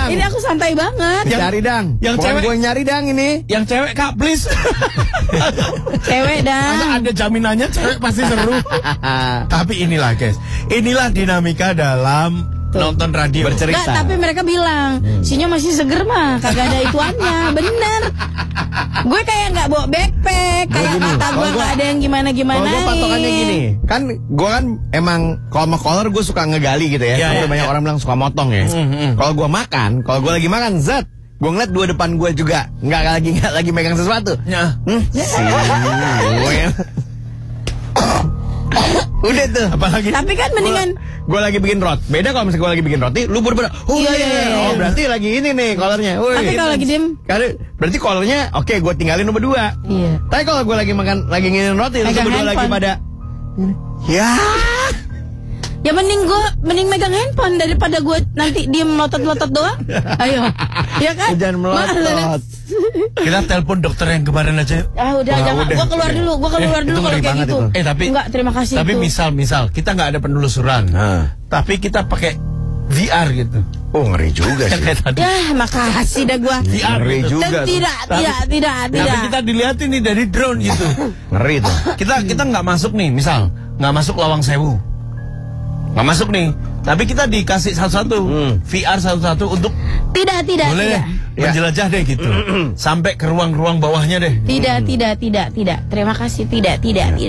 Dang. Ini aku santai banget. Cari Dang. Yang Bukan cewek gue nyari Dang ini. Yang cewek Kak, please. Cewek Masa Dang. ada jaminannya cewek pasti seru. Tapi inilah guys, inilah dinamika dalam nonton radio. Enggak, tapi mereka bilang Sinyo masih seger mah, kagak ada ituannya. Bener. Gue kayak nggak bawa backpack, kayak gini, kata gue nggak ada yang gimana-gimana. Kalau gue patokannya gini, kan gue kan emang kalau sama collar gue suka ngegali gitu ya. Sampai banyak orang bilang suka motong ya. Kalau gue makan, kalau gue lagi makan zat, gue ngeliat dua depan gue juga nggak lagi megang sesuatu. Ya. Udah tuh. Apalagi? Tapi kan mendingan Gue lagi bikin roti. Beda kalau misalnya gue lagi bikin roti, lu bener-bener. Oh Iya, iya, iya, iya. Oh berarti lagi ini nih collarnya. Tapi kalau lagi diem, Berarti collarnya oke, gue tinggalin lu berdua. iya. Tapi kalau gue lagi makan, lagi nginin roti, lu Megang berdua lagi handphone. pada. Ya. Ya mending megang handphone daripada gue nanti diem melotot-melotot doang. Ayo. Ya kan? Jangan melotot. Kita telepon dokter yang kemarin aja. Ah udah, Wah, jangan. udah. Gue keluar dulu itu kalau ngeri kayak banget gitu. itu. Tapi Enggak, terima kasih. Tapi itu. misal kita nggak ada penelusuran. Tapi kita pakai VR gitu. Oh ngeri juga sih. Kayak tadi. Ya, makasih dah gue. VR Ngeri gitu. juga. Dan tidak. Tapi kita dilihatin nih dari drone gitu. Ngeri tuh. Kita nggak masuk nih, misal nggak masuk Lawang Sewu, nggak masuk nih. Tapi kita dikasih satu-satu VR satu-satu untuk Tidak. boleh deh menjelajah deh gitu, sampai ke ruang-ruang bawahnya deh. Tidak. Terima kasih. Tidak.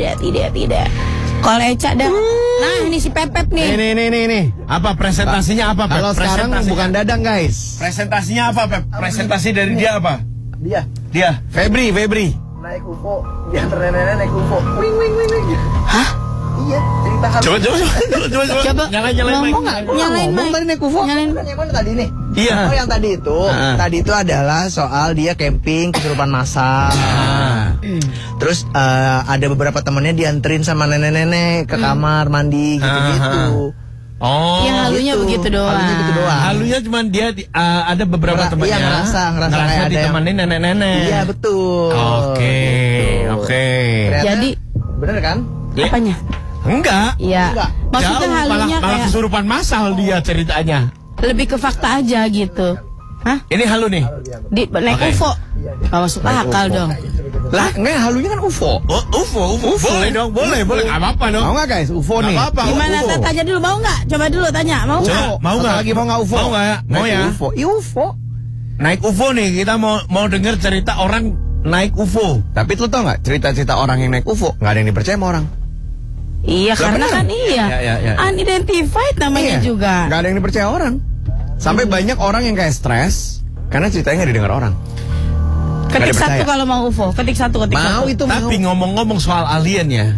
Kalau Eca dah. Nah, ini si Pepep nih. Ini. Apa presentasinya apa, Pep? Kalau sekarang Presentasinya. bukan Dadang guys. Presentasinya apa, Pep? Presentasi dari dia apa? Dia. Febri. Naik UFO, diantar nenek naik UFO. Wing. Hah? Iya, cerita hal. Coba Nyalain mic. ngomong nggak? Nyalain ngomong mic. tadi naik UFO. Nyalain. Kan yang mana tadi nih? Iya. Oh yang tadi itu. Tadi itu adalah soal dia camping kesurupan massal. Terus ada beberapa temannya dianterin sama nenek-nenek ke kamar mandi gitu-gitu. Oh. Ya halunya gitu. begitu doang. Halunya gitu doang. Halunya cuma dia ada beberapa Iya, temannya. ngerasa kayak ada ditemanin nenek-nenek. Iya betul. Oke. Ternyata- Jadi Bener kan? apanya? Enggak. Iya. Enggak. Maksudnya Jauh, halunya malah kayak kesurupan massal dia ceritanya. lebih ke fakta aja gitu. Hah? Ini halu nih. Naik Oke. UFO. Gak masuk akal dong. Lah, enggak halunya kan UFO. Oh, UFO. Boleh dong, boleh. Nggak apa-apa dong. Mau nggak guys? UFO Nggak nih. apa-apa. Gimana? UFO. Tanya dulu, mau nggak? Coba dulu tanya, mau Coba, nggak? mau nggak? Lagi mau nggak UFO? Mau nggak ya? Mau Naik ya? UFO. UFO. Naik UFO nih, kita mau denger cerita orang naik UFO. Tapi lu tau nggak cerita-cerita orang yang naik UFO nggak ada yang dipercaya sama orang. Iya, karena bener. kan iya. Ya. Unidentified namanya juga. Nggak ada yang dipercaya orang. Sampai banyak orang yang kayak stres karena ceritanya nggak didengar orang. Ketik Nggak satu dipercaya. kalau mau UFO, ketik satu. Mau itu mau. Tapi ngomong-ngomong soal alien ya,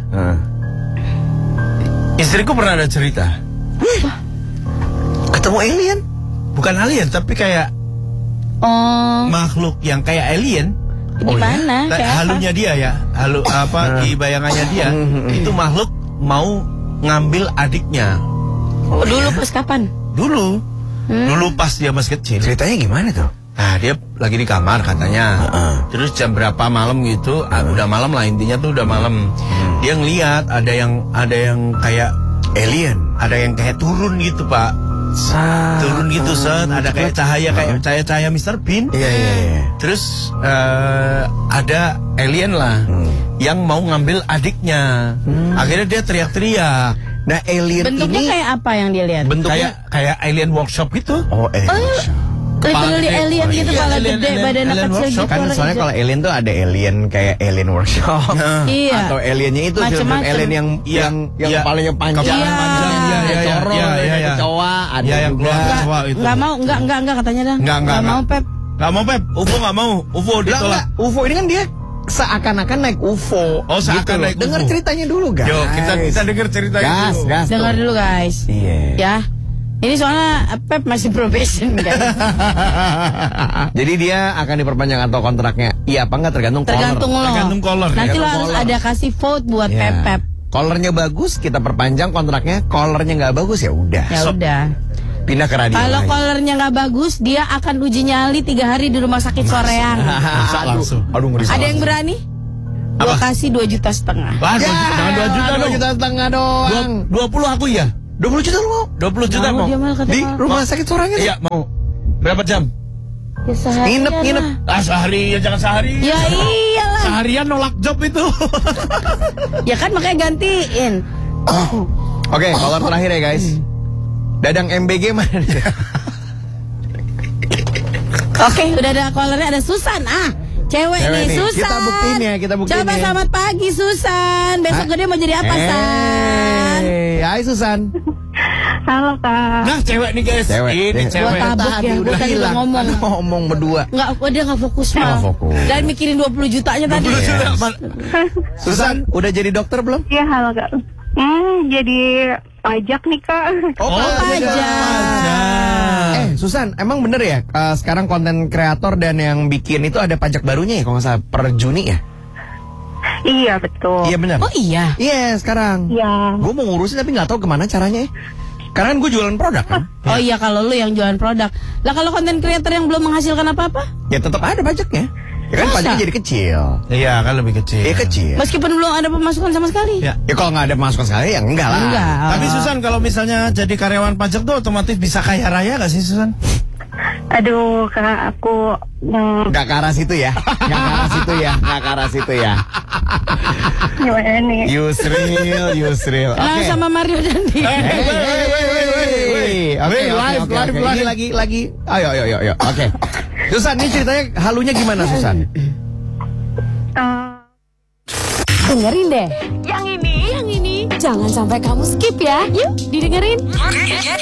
istriku pernah ada cerita. Ketemu alien. Bukan alien, tapi kayak Oh, makhluk yang kayak alien. di mana? Nah, Kayak apa? halunya dia ya, halu apa di bayangannya dia itu makhluk mau ngambil adiknya. Oh, dulu pas kapan? Dulu pas dia masih kecil. Ceritanya gimana tuh? Nah, dia lagi di kamar katanya. Terus jam berapa malam gitu, udah malam lah, intinya tuh udah malam. Dia ngeliat ada yang kayak alien, ada yang kayak turun gitu, Pak. Turun gitu, set, ada kayak cahaya Mr. Bean. Iya. Terus ada alien lah yang mau ngambil adiknya. Akhirnya dia teriak-teriak. Nah alien Bentuknya ini kayak apa yang dia lihat? Kayak alien workshop gitu. Oh alien. Literally Kepala- alien gitu, Iya, kepala alien- gede, alien- badannya alien kecil workshop. gitu. Kan warna soalnya hijau. kalau alien tuh ada alien kayak alien workshop. Iya. Atau aliennya itu film Macem-macem. alien yang Iya. kepalanya panjang. Kepalanya panjang, Ada corol, ada kecoa, ada Iya, yang juga. keluar kecoa itu. Enggak mau, enggak katanya dah. Enggak. mau, Pep. Nggak mau, Pep. UFO nggak mau. UFO Lah, ditolak. enggak. UFO ini kan dia seakan-akan naik UFO. Oh, seakan Gitu loh. naik UFO. Dengar ceritanya dulu, guys. Yo, kita denger ceritanya dulu. Gas. Dengar dulu, guys. Iya. Ya. Ini soalnya Pep masih probation, guys. Jadi dia akan diperpanjang atau kontraknya? Iya apa enggak tergantung Tergantung lo. Tergantung color. Nanti lo Tergantung harus color. ada kasih vote buat Iya. Pep. Colornya bagus, kita perpanjang kontraknya. Colornya nggak bagus ya udah. Ya udah. Pindah ke radio. Kalau lain. kolornya nggak bagus, dia akan uji nyali 3 hari di rumah sakit soreang. Masa langsung. Aduh ngeri. Ada yang berani? Gua kasih 2,5 juta. Wah, jangan 2 juta 2 dong. juta setengah doang. 20 aku ya. 20 juta lu mau? 20 juta mau. Dia malah kata Di mau. rumah sakit Sorangnya? Iya, mau. Berapa jam? Ya seharian Nginep. lah. Sehari ya, jangan sehari. Ya iyalah. Seharian nolak job itu. Ya kan makanya gantiin. Oke, caller terakhir ya guys. Dadang MBG mana? Oke, udah ada callernya, ada Susan. Cewek nih, nih. Susan. Kita buktiin ya, kita buktiin Coba ya. selamat pagi, Susan. Besok dia mau jadi apa, San? Hai Susan. Halo Kak. Nah, cewek nih guys. Cewek. Ini Gua cewek. tabuk ya, gua tadi udah ngomong. Ngomong berdua. Dia nggak fokus Nggak mah. fokus. Dan mikirin 20 jutanya tadi. Susan, udah jadi dokter belum? Iya halo Kak. Jadi pajak nih Kak. Oh, pajak. Susan, emang bener ya sekarang konten kreator dan yang bikin itu ada pajak barunya ya kalau nggak salah per Juni ya? Iya betul. Iya bener. Oh iya. Iya sekarang. Iya. Gue mau ngurusin tapi nggak tahu kemana caranya ya. Karena kan gue jualan produk kan. Oh iya, kalau lu yang jualan produk. Lah kalau konten creator yang belum menghasilkan apa-apa? Ya tetap ada pajaknya. Ya kan Masa? pajaknya jadi kecil. Iya, kan lebih kecil. Iya kecil. Meskipun belum ada pemasukan sama sekali. Ya. Ya kalau nggak ada masukan sekali ya enggak lah. Enggak. Tapi Susan, kalau misalnya jadi karyawan pajak tuh otomatis bisa kaya raya gak sih Susan? Aduh Kak, aku Nggak ke arah situ ya. Nggak ke arah situ ya. Nggak ke arah situ ya. gimana nih? Yusril. Nah, Oke. sama Mario Dandi. Oke, Ini lagi. Ayo. Oke. Susan, ini ceritanya halunya gimana Susan? Dengerin deh. Yang ini. Jangan sampai kamu skip ya. Yuk, didengerin.